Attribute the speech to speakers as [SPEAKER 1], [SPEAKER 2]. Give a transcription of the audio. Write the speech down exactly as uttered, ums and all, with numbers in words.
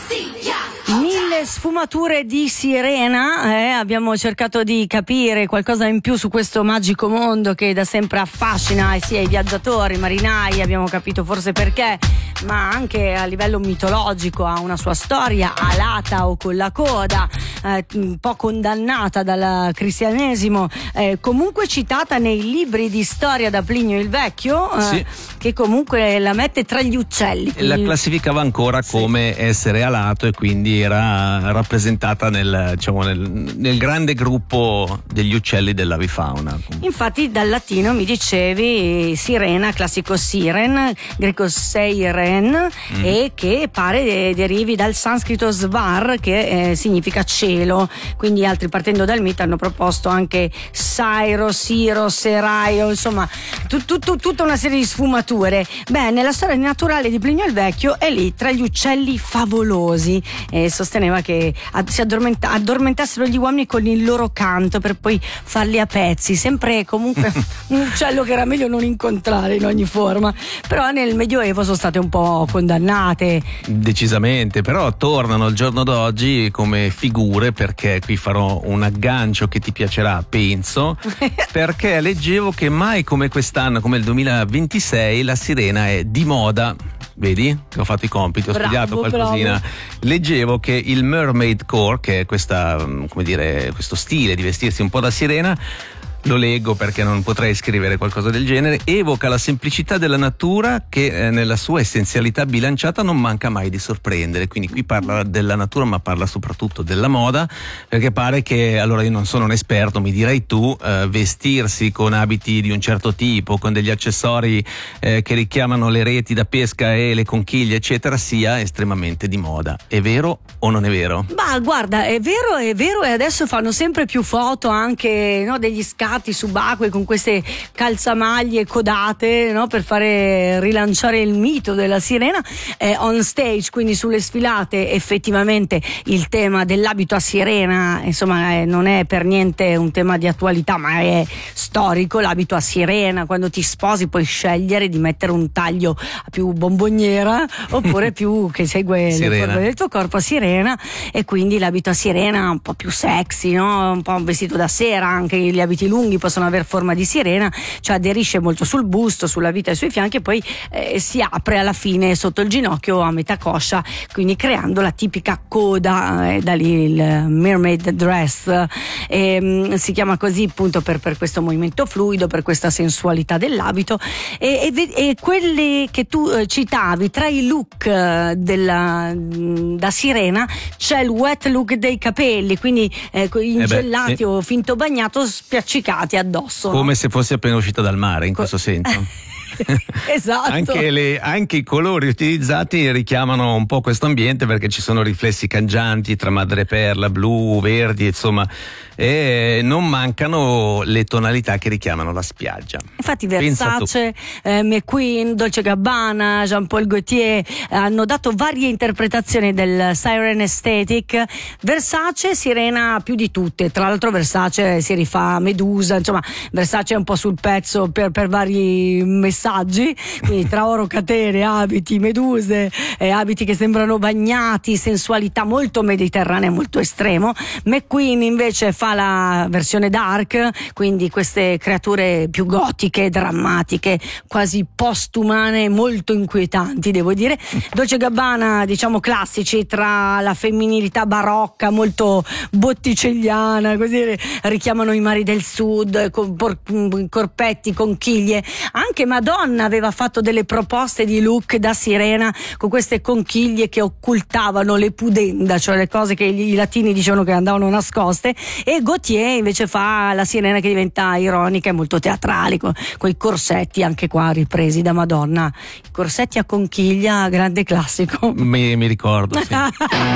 [SPEAKER 1] Mille sfumature di Sirena, eh? Abbiamo cercato di capire qualcosa in più su questo magico mondo che da sempre affascina sia i viaggiatori, i marinai, abbiamo capito forse perché, ma anche a livello mitologico ha una sua storia alata o con la coda, eh, un po' condannata dal cristianesimo, eh, comunque citata nei libri di storia da Plinio il Vecchio, eh,
[SPEAKER 2] sì.
[SPEAKER 1] che comunque la mette tra gli uccelli.
[SPEAKER 2] La classificava ancora sì. come essere alato e quindi era rappresentata nel, diciamo, nel, nel grande gruppo degli uccelli dell'avifauna.
[SPEAKER 1] Infatti dal latino mi dicevi sirena, classico siren, greco seiren, mm. e che pare derivi dal sanscrito svar, che eh, significa cielo, quindi altri partendo dal mito hanno proposto anche sairo, siro, seraio, insomma tut, tut, tutta una serie di sfumature. Beh, nella storia naturale di Plinio il Vecchio è lì tra gli uccelli favolosi, e sosteneva che si addormenta, addormentassero gli uomini con il loro canto per poi farli a pezzi, sempre comunque un uccello che era meglio non incontrare in ogni forma, però nel Medioevo sono state un po' condannate.
[SPEAKER 2] Decisamente, però tornano al giorno d'oggi come figure, perché qui farò un aggancio che ti piacerà, penso, perché leggevo che mai come quest'anno, come il duemilaventisei, la sirena è di moda. Vedi che ho fatto i compiti, ho bravo, studiato qualcosina. Bravo. Leggevo che il Mermaid Core, che è questa, come dire, questo stile di vestirsi un po' da sirena, lo leggo perché non potrei scrivere qualcosa del genere, evoca la semplicità della natura che eh, nella sua essenzialità bilanciata non manca mai di sorprendere. Quindi qui parla della natura, ma parla soprattutto della moda, perché pare che, allora io non sono un esperto, mi direi tu, eh, vestirsi con abiti di un certo tipo, con degli accessori eh, che richiamano le reti da pesca e le conchiglie eccetera, sia estremamente di moda. È vero o non è vero?
[SPEAKER 1] Ma guarda, è vero, è vero, e adesso fanno sempre più foto anche, no, degli scatti subacquei con queste calzamaglie codate, no, per fare rilanciare il mito della sirena eh, on stage, quindi sulle sfilate. Effettivamente il tema dell'abito a sirena, insomma, eh, non è per niente un tema di attualità, ma è storico. L'abito a sirena, quando ti sposi puoi scegliere di mettere un taglio più bomboniera oppure più che segue le forme del tuo corpo a sirena, e quindi l'abito a sirena un po' più sexy, no? Un po' un vestito da sera. Anche gli abiti lunghi possono avere forma di sirena, cioè aderisce molto sul busto, sulla vita e sui fianchi, e poi eh, si apre alla fine sotto il ginocchio a metà coscia, quindi creando la tipica coda, eh, da lì il mermaid dress, eh, si chiama così appunto per, per questo movimento fluido, per questa sensualità dell'abito, e, e, e quelli che tu eh, citavi tra i look eh, della, da sirena c'è il wet look dei capelli, quindi eh, ingellati eh beh, sì. o finto bagnato spiaccicati addosso,
[SPEAKER 2] come
[SPEAKER 1] no?
[SPEAKER 2] se fosse appena uscita dal mare, in Co- questo senso.
[SPEAKER 1] Esatto.
[SPEAKER 2] Anche, le, anche i colori utilizzati richiamano un po' questo ambiente, perché ci sono riflessi cangianti tra madreperla, blu, verdi, insomma, e non mancano le tonalità che richiamano la spiaggia.
[SPEAKER 1] Infatti Versace, eh, McQueen, Dolce Gabbana, Jean Paul Gaultier eh, hanno dato varie interpretazioni del Siren Aesthetic. Versace sirena più di tutte, tra l'altro Versace si rifà a Medusa, insomma Versace è un po' sul pezzo per, per vari messaggi, quindi tra oro, catene, abiti, meduse, eh, abiti che sembrano bagnati, sensualità molto mediterranea, molto estremo. McQueen invece fa la versione dark, quindi queste creature più gotiche, drammatiche, quasi postumane, molto inquietanti, devo dire. Dolce Gabbana, diciamo classici, tra la femminilità barocca, molto botticelliana, così richiamano i mari del sud, con por- corpetti, conchiglie. Anche Madonna aveva fatto delle proposte di look da sirena con queste conchiglie che occultavano le pudenda, cioè le cose che i latini dicevano che andavano nascoste, e Gaultier invece fa la sirena che diventa ironica e molto teatrale, con, con i corsetti, anche qua ripresi da Madonna, i corsetti a conchiglia, grande classico.
[SPEAKER 2] Mi, mi ricordo, sì.